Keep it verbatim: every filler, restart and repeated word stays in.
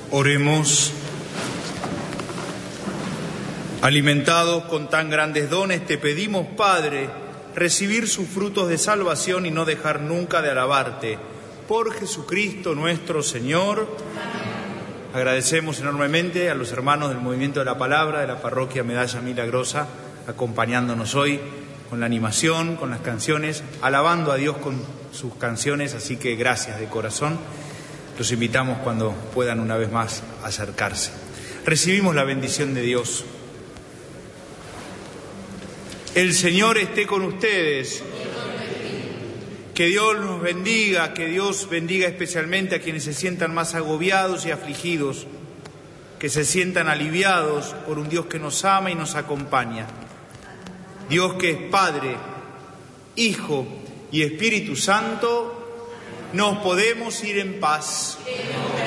Oremos. Alimentados con tan grandes dones, te pedimos, Padre, recibir sus frutos de salvación y no dejar nunca de alabarte. Por Jesucristo nuestro Señor. Amén. Agradecemos enormemente a los hermanos del Movimiento de la Palabra de la Parroquia Medalla Milagrosa, acompañándonos hoy con la animación, con las canciones, alabando a Dios con sus canciones, así que gracias de corazón. Los invitamos cuando puedan una vez más acercarse. Recibimos la bendición de Dios. El Señor esté con ustedes. Que Dios nos bendiga, que Dios bendiga especialmente a quienes se sientan más agobiados y afligidos, que se sientan aliviados por un Dios que nos ama y nos acompaña. Dios que es Padre, Hijo y Espíritu Santo, nos podemos ir en paz.